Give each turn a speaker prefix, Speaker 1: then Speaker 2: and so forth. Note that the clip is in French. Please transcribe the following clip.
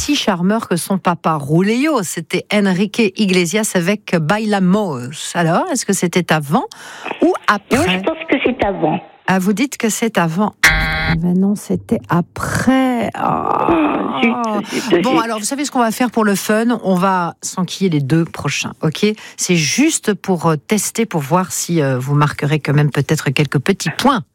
Speaker 1: aussi charmeur que son papa. Rouléo, c'était Enrique Iglesias avec Bailamos. Alors, est-ce que c'était avant ou après?
Speaker 2: Moi, je pense que c'est avant.
Speaker 1: Ah, vous dites que c'est avant. Ben non, c'était après. Bon, alors, vous savez ce qu'on va faire pour le fun? On va s'enquiller les 2 prochains, ok? C'est juste pour tester, pour voir si vous marquerez quand même peut-être quelques petits points.